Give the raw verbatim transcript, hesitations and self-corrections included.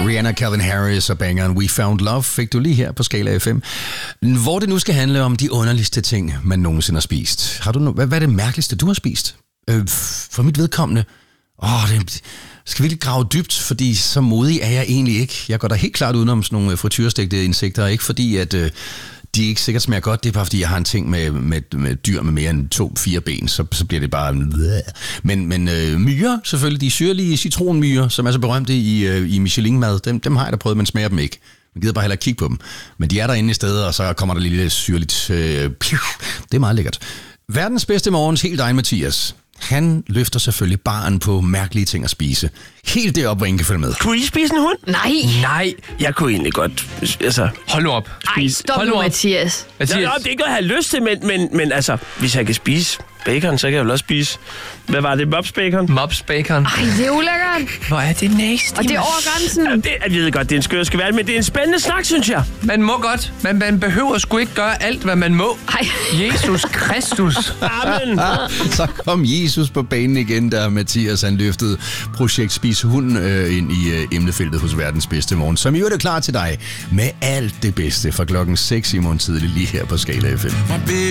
Rihanna, Calvin Harris og bangeren We Found Love fik du lige her på Skala F M. Hvor det nu skal handle om de underligste ting, man nogensinde har spist. Har du no- hvad, hvad er det mærkeligste, du har spist? Øh, for mit vedkommende. Åh, det skal virkelig grave dybt, fordi så modig er jeg egentlig ikke. Jeg går da helt klart udenom sådan nogle frityrstegte insekter, ikke fordi at øh, de ikke sikkert smager godt. Det er bare fordi, jeg har en ting med, med, med dyr med mere end to-fire ben, så, så bliver det bare... Men, men øh, myrer, selvfølgelig, de syrlige citronmyrer, som er så berømte i, øh, i Michelin-mad, dem, dem har jeg da prøvet, men smager dem ikke. Man gider bare heller kigge på dem. Men de er derinde i stedet, og så kommer der lige lidt syrligt... Øh, det er meget lækkert. Verdens bedste morgens, helt egen Mathias. Han løfter selvfølgelig barren på mærkelige ting at spise. Helt deroppe, hvor ingen kan følge med. Kunne I spise en hund? Nej. Nej, jeg kunne egentlig godt... Altså, hold nu op. Ej, stop nu, Mathias. Mathias. Nå, det er ikke noget, jeg har lyst til, men, men, men altså, hvis jeg kan spise bacon, så kan jeg vel også spise... Hvad var det? Mops bacon? Mops bacon. Ej, det er ulækkert. Hvor er det nasty. Og det er over grænsen. Ja, det, jeg ved godt, det er en skør skal men det er en spændende snak, synes jeg. Man må godt, men man behøver sgu ikke gøre alt, hvad man må. Ej. Jesus Kristus. Amen. Så kom Jesus på banen igen, der Mathias han løftede projekt Spis Hunden øh, ind i øh, emnefeltet hos Verdens Bedste Morgen, som jo er klar til dig med alt det bedste fra klokken seks i morgen tidlig lige her på Skala F M.